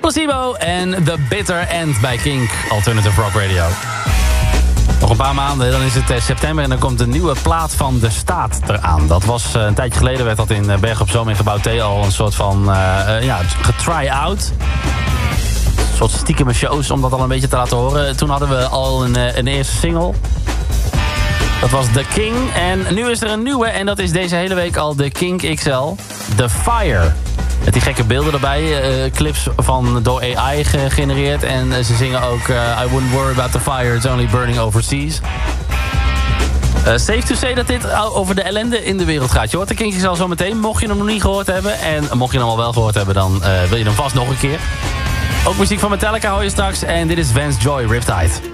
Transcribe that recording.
Placebo en The Bitter End bij Kink Alternative Rock Radio. Nog een paar maanden, dan is het september en dan komt de nieuwe plaat van De Staat eraan. Dat was een tijdje geleden, werd dat in Bergen op Zoom in Gebouw T al een soort van getry-out. Een soort stiekeme shows om dat al een beetje te laten horen. Toen hadden we al een eerste single. Dat was The King. En nu is er een nieuwe en dat is deze hele week al de Kink XL. The Fire. Met die gekke beelden erbij. Clips door AI gegenereerd. En ze zingen ook I wouldn't worry about the fire, it's only burning overseas. Safe to say dat dit over de ellende in de wereld gaat. Je hoort de Kink XL zo meteen. Mocht je hem nog niet gehoord hebben. En mocht je hem al wel gehoord hebben, dan wil je hem vast nog een keer. Ook muziek van Metallica hoor je straks. En dit is Vance Joy, Riptide.